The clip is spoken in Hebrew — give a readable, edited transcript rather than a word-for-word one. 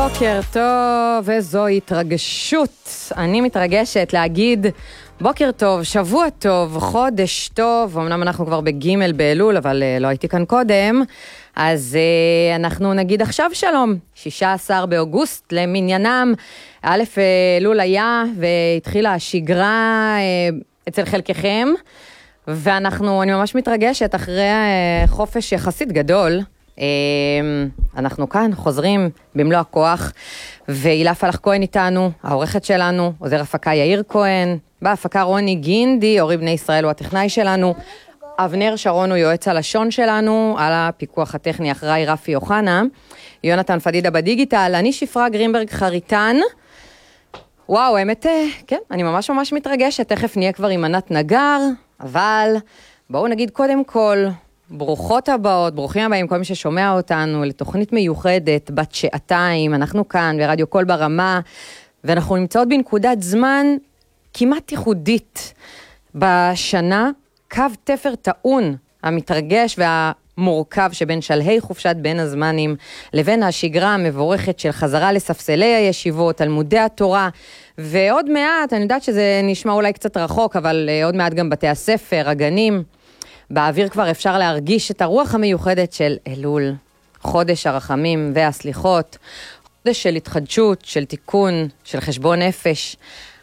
בוקר טוב, וזו התרגשות. אני מתרגשת להגיד בוקר טוב, שבוע טוב, חודש טוב. אמנם אנחנו כבר בג' באלול, אבל לא הייתי כאן קודם. אז אנחנו נגיד עכשיו שלום, 16 באוגוסט למניינם. א' אלול היה והתחילה השגרה אצל חלקכם. אני ממש מתרגשת אחרי חופש יחסית גדול. אנחנו כאן חוזרים במלוא הכוח, והילה פלח כהן איתנו, העורכת שלנו, עוזר הפקה יאיר כהן, בהפקה רוני גינדי, אורי בני ישראל הוא הטכנאי שלנו, אבנר שרון הוא יועץ הלשון שלנו, על הפיקוח הטכני אחראי רפי יוחנה, יונתן פדידה בדיגיטל, אני שפרה גרינברג חריטן. וואו, האמת, כן, אני ממש מתרגשת, תכף נהיה כבר עם ענת נגר, אבל בואו נגיד קודם כל, ברוכות הבאות, ברוכים הבאים כל מי ששומע אותנו לתוכנית מיוחדת בת שעתיים. אנחנו כאן ברדיו קול ברמה, ואנחנו נמצאות בנקודת זמן כמעט ייחודית בשנה, קו תפר טעון המתרגש והמורכב שבין שלהי חופשת בין הזמנים לבין השגרה המבורכת של חזרה לספסלי הישיבות, תלמודי התורה, ועוד מעט, אני יודעת שזה נשמע אולי קצת רחוק, אבל עוד מעט גם בתי הספר, הגנים. באוויר כבר אפשר להרגיש את הרוח המיוחדת של אלול, חודש הרחמים והסליחות, חודש של התחדשות, של תיקון, של חשבון נפש.